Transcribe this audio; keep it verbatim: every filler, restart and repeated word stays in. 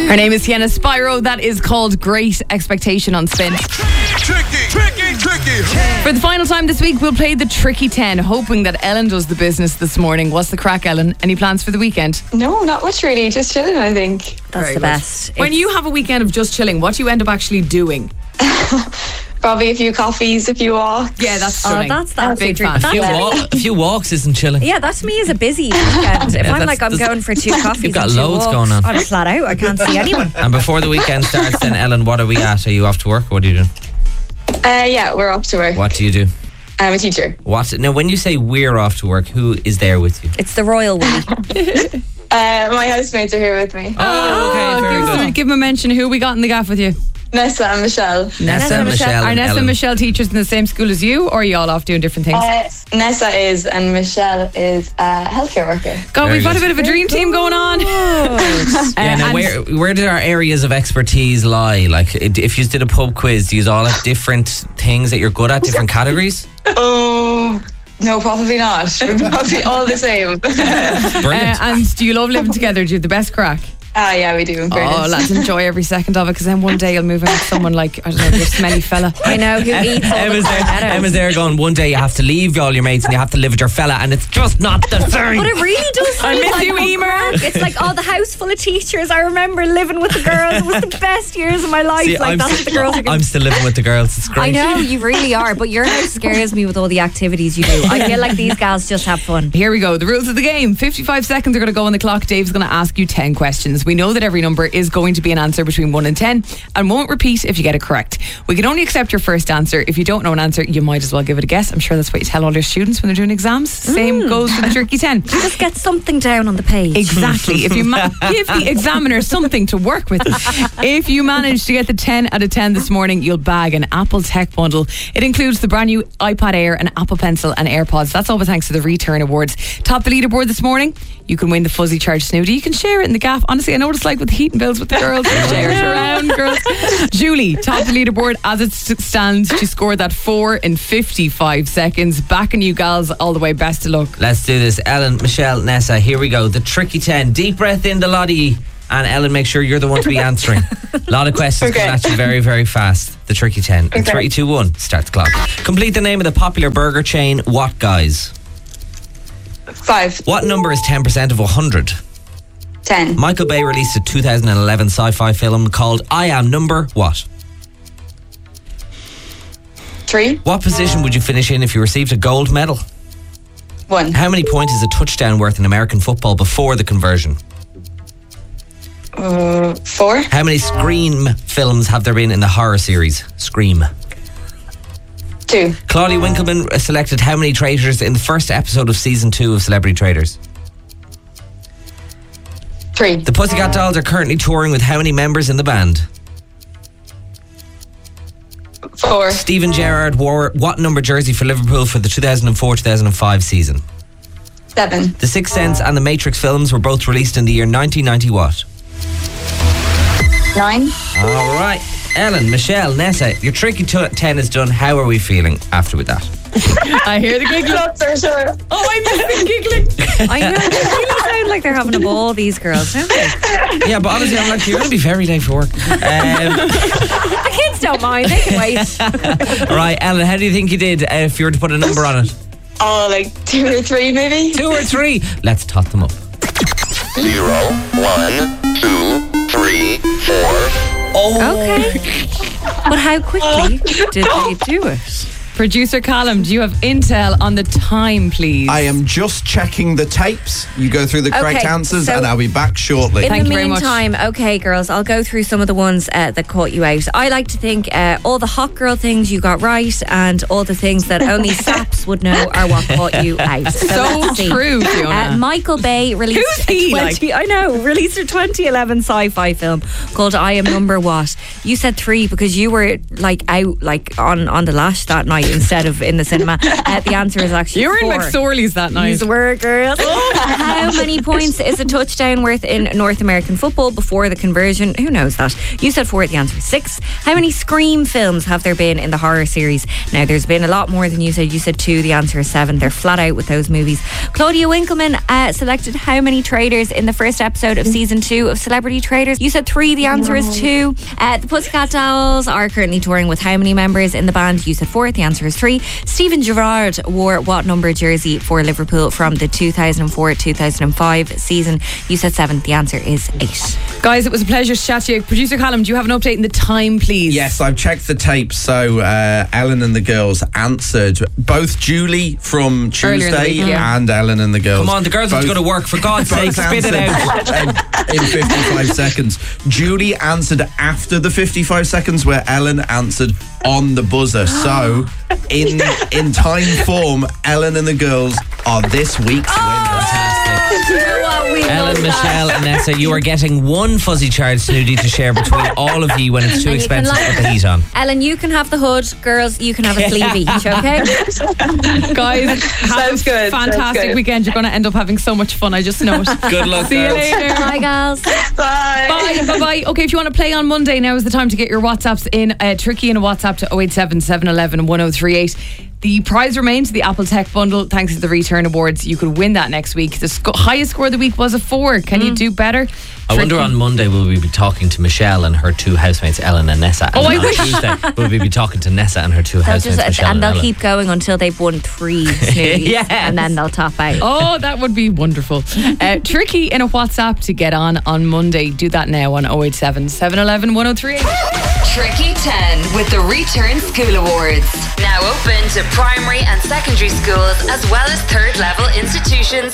Her name is Sienna Spyro. That is called Great Expectation on Spin. Tricky, tricky, tricky. For the final time this week, we'll play the Tricky ten, hoping that Ellen does the business this morning. What's the crack, Ellen? Any plans for the weekend? No, not much really. Just chilling, I think. That's Very the good. best. When you have a weekend of just chilling, what do you end up actually doing? Probably a few coffees, a few walks. Yeah, that's Oh, stunning. that's that Big drink. fan. That's A few, it. wa- a few walks isn't chilling. Yeah, that to me is a busy weekend. If Yeah, I'm that's- like, I'm that's- going for two coffees You've got and two loads walks, going on. I'm flat out. I can't see anyone. And before the weekend starts, then Ellen, what are we at? Are you off to work? What are you doing? Uh, yeah, we're off to work. What do you do? I'm a teacher. What? Now, when you say we're off to work, who is there with you? It's the royal we. Uh, my housemates are here with me. Oh, okay, very give, good. us- give them a mention. Who we got in the gaff with you? Nessa and Michelle. Nessa, Michelle, Are and Nessa Ellen. and Michelle teachers in the same school as you, or are you all off doing different things? Uh, Nessa is, and Michelle is a healthcare worker. God, Very we've got good. a bit of a dream team going on. Yeah, Uh, now and- where where do our areas of expertise lie? Like, it- if you did a pub quiz, do you all have different things that you're good at, different categories? Oh, no, probably not. We're probably all the same. Brilliant. Uh, and do you love living together? Do you have the best crack? Ah, yeah, we do. in Oh, fairness. lads, enjoy every second of it, because then one day you'll move in with someone like, I don't know, your smelly fella. I know who eats all the Emma's there, cornettos. Emma's there going, one day you have to leave all your mates and you have to live with your fella, and it's just not the same. But it really does. I feel miss like you, a Emer. crack. It's like, oh, the house full of teachers. I remember living with the girls. It was the best years of my life. See, like I'm, that's what the girls are going I'm still living with the girls. It's I great. know, you really are, but your house scares me with all the activities you do. I feel like these gals just have fun. Here we go. The rules of the game. fifty-five seconds are going to go on the clock. Dave's going to ask you ten questions. We know that every number is going to be an answer between one and ten and won't repeat if you get it correct. We can only accept your first answer. If you don't know an answer, you might as well give it a guess. I'm sure that's what you tell all your students when they're doing exams. Same goes for the Tricky ten. Just get something down on the page. Exactly. If you ma- give the examiner something to work with. If you manage to get the ten out of ten this morning, you'll bag an Apple Tech bundle. It includes the brand new iPad Air, an Apple Pencil and AirPods. That's all with thanks to the Return Awards. Top the leaderboard this morning. You can win the Fuzzy Charge Snooty. You can share it in the gaff. Honestly, I know what it's like with the heating bills with the girls. Share it around, girls. Julie, top the leaderboard as it st- stands. She scored that four in fifty-five seconds. Backing you gals all the way. Best of luck. Let's do this. Ellen, Michelle, Nessa, here we go. The Tricky ten. Deep breath in the lottie. And Ellen, make sure you're the one to be answering. A lot of questions Okay. coming at you very, very fast. The Tricky ten. In Okay. three, two, one, start the clock. Complete the name of the popular burger chain, What Guys? Five. What number is ten percent of one hundred? Ten. Michael Bay released a two thousand eleven sci-fi film called I Am Number What? Three. What position would you finish in if you received a gold medal? One. How many points is a touchdown worth in American football before the conversion? Uh, four. How many Scream films have there been in the horror series Scream? Two. Claudia Winkleman selected how many traitors in the first episode of season two of Celebrity Traitors? Three. The Pussycat Dolls are currently touring with how many members in the band? Four. Steven Gerrard wore what number jersey for Liverpool for the two thousand four two thousand five season? Seven. The Sixth Sense and the Matrix films were both released in the year nineteen ninety what? Nine. All right. Ellen, Michelle, Nessa, your Tricky t- ten is done. How are we feeling after with that? I hear the giggling. Not so sure. Oh, I miss the giggling. I know, they really sound like they're having a ball, these girls, don't they? Yeah, but honestly, I'm like, you're going to be very late for work. Um, The kids don't mind, they can wait. all right, Ellen, how do you think you did uh, if you were to put a number on it? Oh, like two or three, maybe. Two or three? Let's tot them up. Zero, one, two, three, four. Oh. Okay. But how quickly did they do it? Producer Callum, do you have intel on the time, please? I am just checking the tapes. You go through the correct Okay, answers, so- and I'll be back shortly. In Thank the you very much. meantime, okay, girls, I'll go through some of the ones uh, that caught you out. I like to think uh, all the hot girl things you got right, and all the things that only saps would know are what caught you out. So, So let's see. true, Fiona. Uh, Michael Bay released Who's he, a twenty. I know, released a twenty eleven sci-fi film called I Am Number What. You said three because you were like out like on on the lash that night. instead of in the cinema. Uh, the answer is actually You were in four. McSorley's that night. These were girls. How many points is a touchdown worth in North American football before the conversion? Who knows that? You said four. The answer is six. How many Scream films have there been in the horror series? Now, there's been a lot more than you said. You said two. The answer is seven. They're flat out with those movies. Claudia Winkleman uh, selected how many traders in the first episode of season two of Celebrity Traders? You said three. The answer is two. Uh, the Pussycat Dolls are currently touring with how many members in the band? You said four. The answer is three. Stephen Gerrard wore what number jersey for Liverpool from the two thousand four two thousand five season? You said seven. The answer is eight. Guys, it was a pleasure to chat to you. Producer Callum, do you have an update in the time, please? Yes, I've checked the tapes. So uh, Ellen and the girls answered. Both Julie from Earlier in the Tuesday week, yeah. and Ellen and the girls. Come on, the girls have to both- go to work. For God's sake, both spit it out. answered in fifty-five seconds. Julie answered after the fifty-five seconds, where Ellen answered on the buzzer. So, in in time form, Ellen and the girls are this week's winners. Fantastic. You know what? We Ellen, love Michelle, that. and Nessa, you are getting one fuzzy charred snooty to share between all of you when it's too And you can expensive to like- put the heat on. Ellen, you can have the hood. Girls, you can have a sleeve each, okay? Guys, have Sounds a good, sounds fantastic good. weekend. You're going to end up having so much fun. I just know it. Good luck, See you girls. later. Bye, girls. Bye. Bye, bye, bye. Okay, if you want to play on Monday, now is the time to get your WhatsApps in. Uh, Tricky in a WhatsApp to oh eight seven, seven one one, one oh three eight. The prize remains the Apple Tech Bundle. Thanks to the Return Awards, you could win that next week. The sc- highest score of the week was a four. Can you do better? I wonder on Monday will we be talking to Michelle and her two housemates, Ellen and Nessa. And Oh, I on wish. Tuesday, will we be talking to Nessa and her two They'll housemates, just, Michelle and, and they'll Ellen. keep going until they've won three snoodies. Yes. And then they'll top out. Oh, that would be wonderful. Uh, tricky in a WhatsApp to get on on Monday. Do that now on oh eight seven, seven one one, one oh three eight. Tricky ten with the Return School Awards. Now open to primary and secondary schools as well as third level institutions